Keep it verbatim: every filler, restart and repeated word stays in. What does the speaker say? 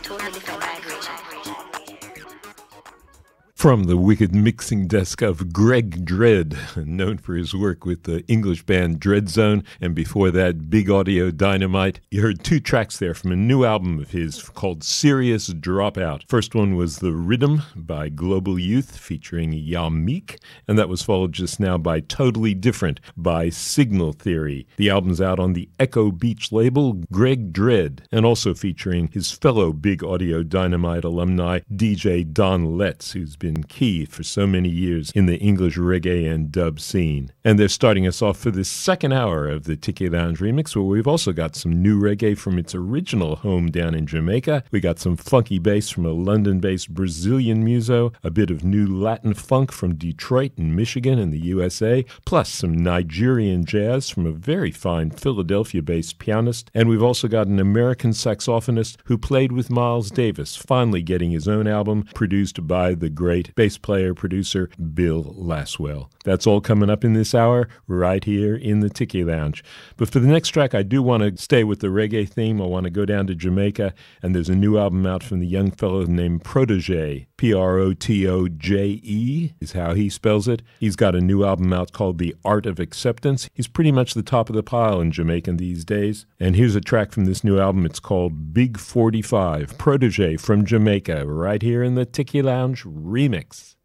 totally different vibration. From the wicked mixing desk of Greg Dredd, known for his work with the English band Dreadzone, and before that, Big Audio Dynamite. You heard two tracks there from a new album of his called Serious Dropout. First one was The Rhythm by Global Youth featuring Yamik, and that was followed just now by Totally Different by Signal Theory. The album's out on the Echo Beach label, Greg Dredd, and also featuring his fellow Big Audio Dynamite alumni, D J Don Letts, who's been key for so many years in the English reggae and dub scene. And they're starting us off for this second hour of the Tiki Lounge remix, where we've also got some new reggae from its original home down in Jamaica. We got some funky bass from a London-based Brazilian muso, a bit of new Latin funk from Detroit and Michigan in the U S A, plus some Nigerian jazz from a very fine Philadelphia-based pianist. And we've also got an American saxophonist who played with Miles Davis, finally getting his own album produced by the great bass player producer Bill Laswell. That's all coming up in this hour right here in the Tiki Lounge. But for the next track, I do want to stay with the reggae theme. I want to go down to Jamaica, and there's a new album out from the young fellow named Protoje. P R O T O J E is how he spells it. He's got a new album out called The Art of Acceptance. He's pretty much the top of the pile in Jamaican these days. And here's a track from this new album. It's called Big forty-five. Protoje from Jamaica, right here in the Tiki Lounge remix.